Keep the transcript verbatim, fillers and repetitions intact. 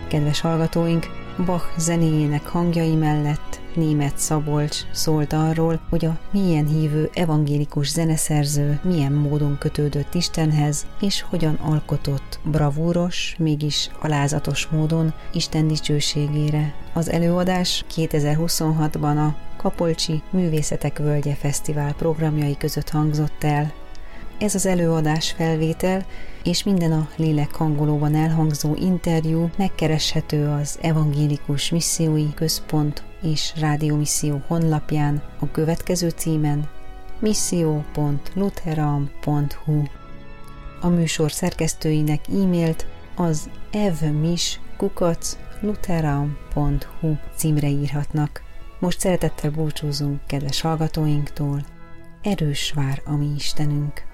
kedves hallgatóink, Bach zenéjének hangjai mellett Németh Szabolcs szólt arról, hogy a mélyen hívő evangélikus zeneszerző milyen módon kötődött Istenhez, és hogyan alkotott bravúros, mégis alázatos módon Isten dicsőségére. Az előadás kétezer-huszonhatban a Kapolcsi Művészetek Völgye Fesztivál programjai között hangzott el. Ez az előadás felvétel és minden a Lélek hangolóban elhangzó interjú megkereshető az Evangélikus Missziói Központ és Rádiómisszió honlapján a következő címen: misszió pont lutheran pont hu. A műsor szerkesztőinek e-mailt az evmis kukac lutheran pont hu címre írhatnak. Most szeretettel búcsúzunk kedves hallgatóinktól. Erős vár a mi Istenünk!